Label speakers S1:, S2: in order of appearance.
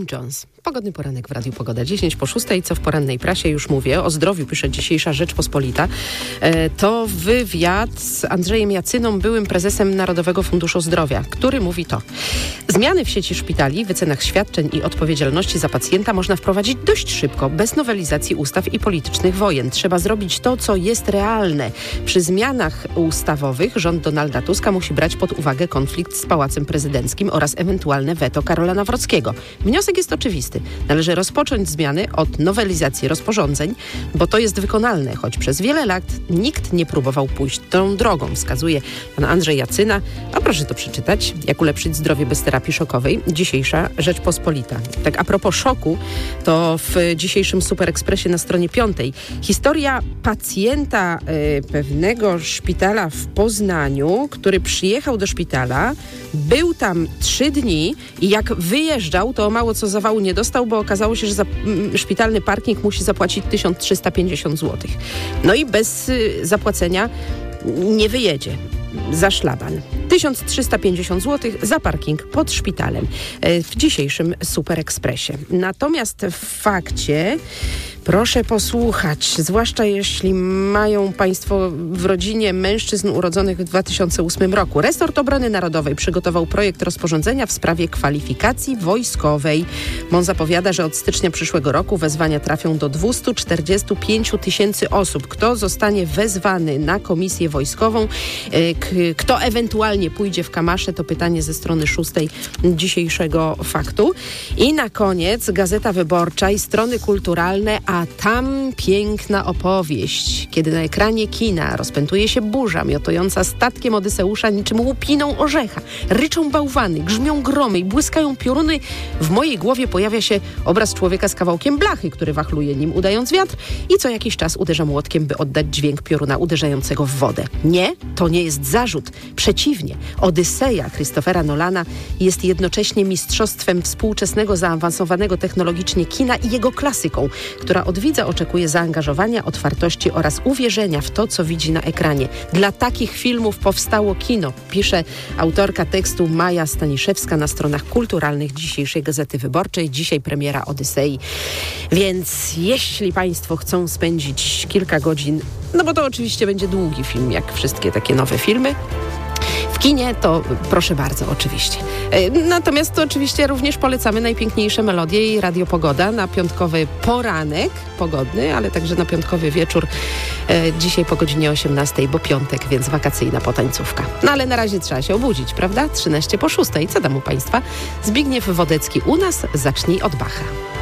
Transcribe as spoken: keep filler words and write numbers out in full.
S1: Tom Jones. Pogodny poranek w Radiu Pogoda. dziesięć po szóstej, co w porannej prasie już mówię. O zdrowiu pisze dzisiejsza Rzeczpospolita. E, to wywiad z Andrzejem Jacyną, byłym prezesem Narodowego Funduszu Zdrowia, który mówi to. Zmiany w sieci szpitali, wycenach świadczeń i odpowiedzialności za pacjenta można wprowadzić dość szybko, bez nowelizacji ustaw i politycznych wojen. Trzeba zrobić to, co jest realne. Przy zmianach ustawowych rząd Donalda Tuska musi brać pod uwagę konflikt z Pałacem Prezydenckim oraz ewentualne weto Karola Nawrockiego. Wniosek jest oczywisty. Należy rozpocząć zmiany od nowelizacji rozporządzeń, bo to jest wykonalne, choć przez wiele lat nikt nie próbował pójść tą drogą, wskazuje pan Andrzej Jacyna. A proszę to przeczytać, jak ulepszyć zdrowie bez terapii szokowej. Dzisiejsza Rzeczpospolita. Tak a propos szoku, to w dzisiejszym Super Expressie na stronie piątej historia pacjenta y, pewnego szpitala w Poznaniu, który przyjechał do szpitala, był tam trzy dni i jak wyjeżdżał, to mało co zawału nie dostał, bo okazało się, że za m, szpitalny parking musi zapłacić tysiąc trzysta pięćdziesiąt złotych. No i bez y, zapłacenia nie wyjedzie. Za szlaban. tysiąc trzysta pięćdziesiąt złotych za parking pod szpitalem w dzisiejszym Super Expressie. Natomiast w fakcie proszę posłuchać, zwłaszcza jeśli mają państwo w rodzinie mężczyzn urodzonych w dwa tysiące ósmym roku. Resort Obrony Narodowej przygotował projekt rozporządzenia w sprawie kwalifikacji wojskowej. M O N zapowiada, że od stycznia przyszłego roku wezwania trafią do dwieście czterdzieści pięć tysięcy osób. Kto zostanie wezwany na komisję wojskową, k- kto ewentualnie pójdzie w kamasze, to pytanie ze strony szóstej dzisiejszego faktu. I na koniec Gazeta Wyborcza i strony kulturalne, a tam piękna opowieść, kiedy na ekranie kina rozpętuje się burza miotująca statkiem Odyseusza niczym łupiną orzecha. Ryczą bałwany, grzmią gromy i błyskają pioruny. W mojej głowie pojawia się obraz człowieka z kawałkiem blachy, który wachluje nim udając wiatr i co jakiś czas uderza młotkiem, by oddać dźwięk pioruna uderzającego w wodę. Nie, to nie jest zarzut. Przeciwnie, Odyseja Christophera Nolana jest jednocześnie mistrzostwem współczesnego, zaawansowanego technologicznie kina i jego klasyką, która od widza oczekuje zaangażowania, otwartości oraz uwierzenia w to, co widzi na ekranie. Dla takich filmów powstało kino, pisze autorka tekstu Maja Staniszewska na stronach kulturalnych dzisiejszej Gazety Wyborczej. Dzisiaj premiera Odysei. Więc jeśli państwo chcą spędzić kilka godzin, no bo to oczywiście będzie długi film, jak wszystkie takie nowe filmy, w kinie, to proszę bardzo, oczywiście. Natomiast to oczywiście również polecamy najpiękniejsze melodie i Radio Pogoda na piątkowy poranek pogodny, ale także na piątkowy wieczór e, dzisiaj po godzinie osiemnastej, bo piątek, więc wakacyjna potańcówka. No ale na razie trzeba się obudzić, prawda? trzynaście po szóstej. Co tam u państwa? Zbigniew Wodecki u nas. Zacznij od Bacha.